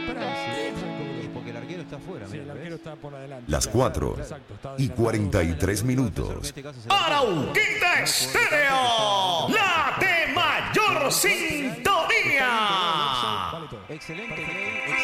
Porque el arquero está afuera. Sí, el arquero está por adelante. Las 4 y 43 minutos. Arauquita Estéreo, la de mayor sintonía. Excelente ley.